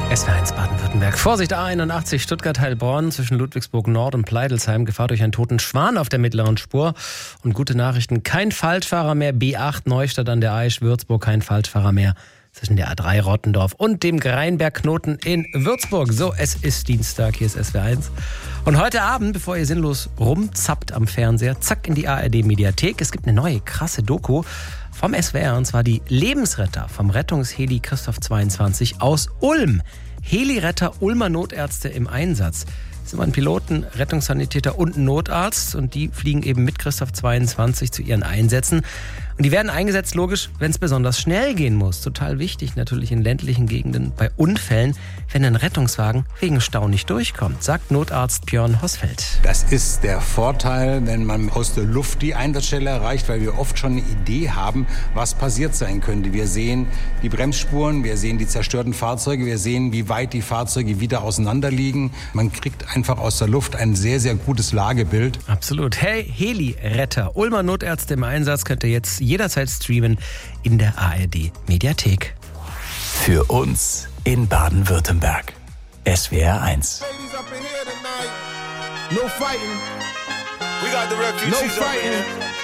SWR1 Baden-Württemberg. Vorsicht A81 Stuttgart-Heilbronn zwischen Ludwigsburg Nord und Pleidelsheim. Gefahr durch einen toten Schwan auf der mittleren Spur. Und gute Nachrichten, kein Falschfahrer mehr. B8 Neustadt an der Aisch, Würzburg, kein Falschfahrer mehr zwischen der A3 Rottendorf und dem Greinbergknoten in Würzburg. So, es ist Dienstag, hier ist SWR1. Und heute Abend, bevor ihr sinnlos rumzappt am Fernseher, zack in die ARD-Mediathek. Es gibt eine neue, krasse Doku vom SWR, und zwar die Lebensretter vom Rettungsheli Christoph 22 aus Ulm. Heliretter Ulmer Notärzte im Einsatz. Das waren Piloten, Rettungssanitäter und Notarzt, und die fliegen eben mit Christoph 22 zu ihren Einsätzen. Und die werden eingesetzt, logisch, wenn es besonders schnell gehen muss. Total wichtig natürlich in ländlichen Gegenden bei Unfällen, wenn ein Rettungswagen wegen Stau nicht durchkommt, sagt Notarzt Björn Hosfeld. Das ist der Vorteil, wenn man aus der Luft die Einsatzstelle erreicht, weil wir oft schon eine Idee haben, was passiert sein könnte. Wir sehen die Bremsspuren, wir sehen die zerstörten Fahrzeuge, wir sehen, wie weit die Fahrzeuge wieder auseinander liegen. Man kriegt einfach aus der Luft ein sehr, sehr gutes Lagebild. Absolut. Hey, Heli-Retter, Ulmer Notärzte im Einsatz, könnt ihr jetzt jederzeit streamen in der ARD-Mediathek. Für uns in Baden-Württemberg. SWR1. No fighting. We got the refugees. No fighting.